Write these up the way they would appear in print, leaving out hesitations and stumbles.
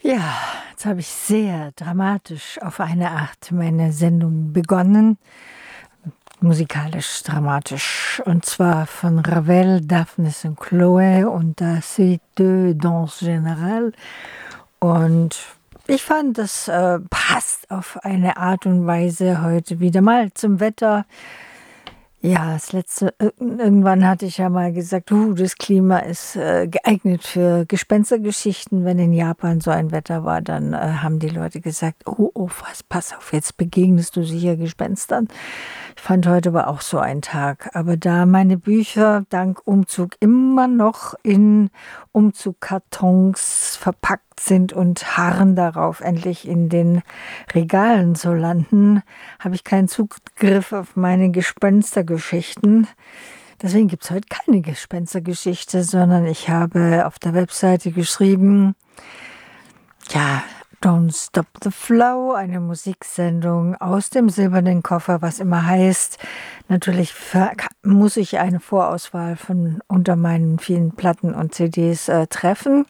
Ja, jetzt habe ich sehr dramatisch auf eine Art meine Sendung begonnen, musikalisch dramatisch, und zwar von Ravel, Daphnis und Chloe und la Suite de Danse Générale. Und ich fand, das passt auf eine Art und Weise heute wieder mal zum Wetter. Ja, irgendwann hatte ich ja mal gesagt, das Klima ist geeignet für Gespenstergeschichten. Wenn in Japan so ein Wetter war, dann haben die Leute gesagt, pass auf, jetzt begegnest du sicher Gespenstern. Ich fand, heute war auch so ein Tag. Aber da meine Bücher dank Umzug immer noch in Umzugkartons verpackt sind und harren darauf, endlich in den Regalen zu landen, habe ich keinen Zugriff auf meine Gespenstergeschichten. Deswegen gibt es heute keine Gespenstergeschichte, sondern ich habe auf der Webseite geschrieben, ja, Don't Stop the Flow, eine Musiksendung aus dem Silbernen Koffer, was immer heißt, natürlich muss ich eine Vorauswahl von unter meinen vielen Platten und CDs treffen.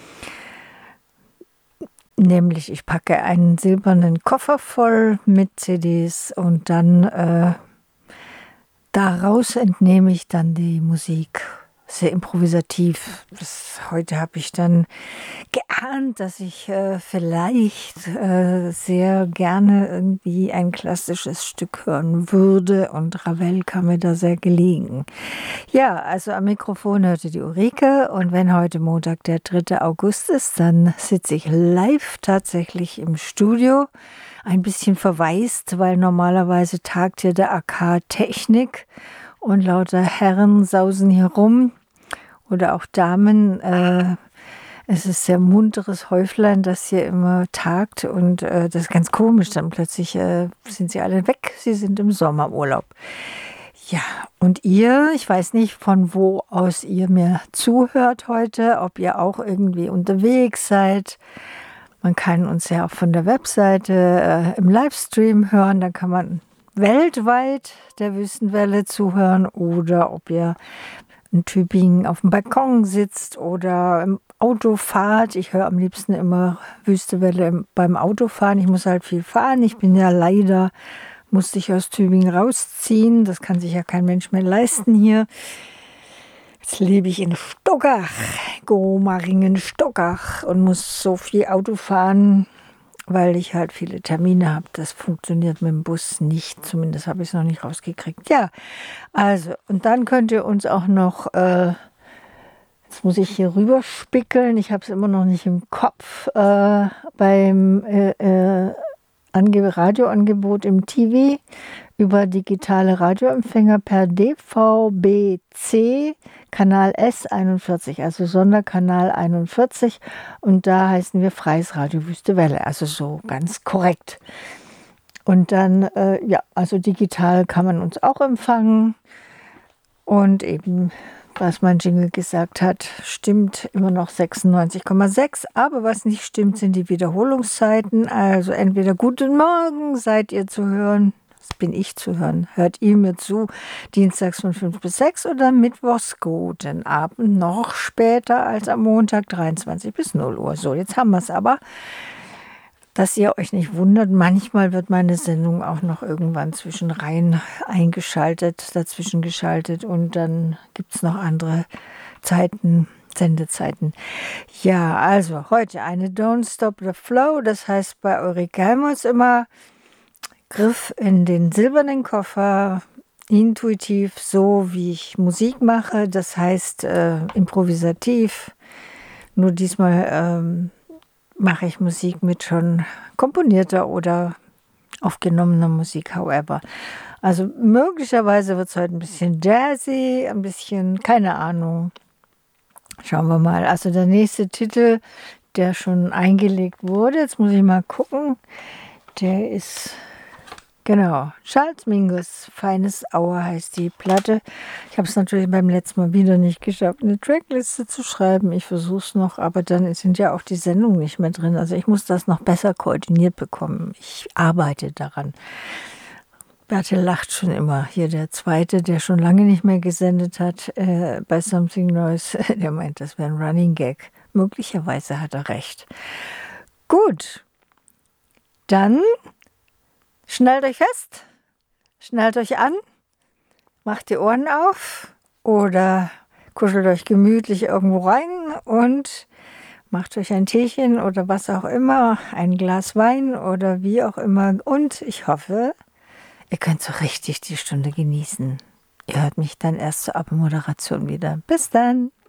Nämlich, ich packe einen silbernen Koffer voll mit CDs und dann daraus entnehme ich dann die Musik. Sehr improvisativ. Heute habe ich dann geahnt, dass ich vielleicht sehr gerne irgendwie ein klassisches Stück hören würde, und Ravel kam mir da sehr gelegen. Ja, also am Mikrofon hörte die Ulrike, und wenn heute Montag der 3. August ist, dann sitze ich live tatsächlich im Studio. Ein bisschen verwaist, weil normalerweise tagt hier der AK Technik und lauter Herren sausen hier rum. Oder auch Damen. Es ist sehr munteres Häuflein, das hier immer tagt, und das ist ganz komisch. Dann plötzlich sind sie alle weg. Sie sind im Sommerurlaub. Ja, und ihr, ich weiß nicht, von wo aus ihr mir zuhört heute, ob ihr auch irgendwie unterwegs seid. Man kann uns ja auch von der Webseite im Livestream hören. Da kann man weltweit der Wüstenwelle zuhören, oder ob ihr in Tübingen auf dem Balkon sitzt oder im Auto fahrt. Ich höre am liebsten immer Wüstewelle beim Autofahren. Ich muss halt viel fahren. Ich bin ja leider, musste ich aus Tübingen rausziehen. Das kann sich ja kein Mensch mehr leisten hier. Jetzt lebe ich in Stockach, Gomaringen-Stockach, und muss so viel Auto fahren, weil ich halt viele Termine habe. Das funktioniert mit dem Bus nicht. Zumindest habe ich es noch nicht rausgekriegt. Ja, also, und dann könnt ihr uns auch noch, jetzt muss ich hier rüber spickeln, ich habe es immer noch nicht im Kopf, beim Radioangebot im TV über digitale Radioempfänger per DVB-C Kanal S41, also Sonderkanal 41, und da heißen wir Freies Radio Wüstewelle, also so ganz korrekt. Und dann, also digital kann man uns auch empfangen, und eben, was mein Jingle gesagt hat, stimmt immer noch 96,6. Aber was nicht stimmt, sind die Wiederholungszeiten. Also entweder guten Morgen seid ihr zu hören, das bin ich zu hören, hört ihr mir zu, dienstags von 5 bis 6, oder mittwochs guten Abend, noch später als am Montag, 23 bis 0 Uhr. So, jetzt haben wir es aber. Dass ihr euch nicht wundert, manchmal wird meine Sendung auch noch irgendwann zwischenrein dazwischen geschaltet, und dann gibt es noch andere Sendezeiten. Ja, also heute eine Don't Stop the Flow, das heißt bei Ulrike Helmholtz immer Griff in den silbernen Koffer, intuitiv, so wie ich Musik mache, das heißt improvisativ, nur diesmal mache ich Musik mit schon komponierter oder aufgenommener Musik, however. Also möglicherweise wird es heute ein bisschen jazzy, ein bisschen, keine Ahnung. Schauen wir mal. Also der nächste Titel, der schon eingelegt wurde, jetzt muss ich mal gucken, der ist, genau, Charles Mingus, Feines Hour heißt die Platte. Ich habe es natürlich beim letzten Mal wieder nicht geschafft, eine Trackliste zu schreiben. Ich versuche es noch, aber dann sind ja auch die Sendungen nicht mehr drin. Also ich muss das noch besser koordiniert bekommen. Ich arbeite daran. Bertel lacht schon immer. Hier der Zweite, der schon lange nicht mehr gesendet hat, bei Something Noise, der meint, das wäre ein Running Gag. Möglicherweise hat er recht. Gut, dann schnallt euch fest, schnallt euch an, macht die Ohren auf oder kuschelt euch gemütlich irgendwo rein und macht euch ein Teechen oder was auch immer, ein Glas Wein oder wie auch immer. Und ich hoffe, ihr könnt so richtig die Stunde genießen. Ihr hört mich dann erst zur Abmoderation wieder. Bis dann!